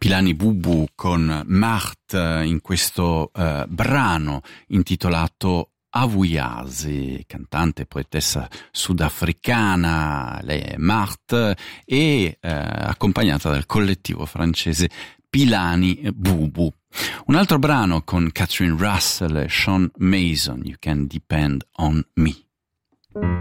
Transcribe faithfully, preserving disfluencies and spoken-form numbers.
Pilani Bubu con Marthe in questo uh, brano intitolato Avuyasi, cantante e poetessa sudafricana, lei è Marthe, e uh, accompagnata dal collettivo francese Pilani Bubu. Un altro brano con Catherine Russell e Sean Mason, You Can Depend on Me.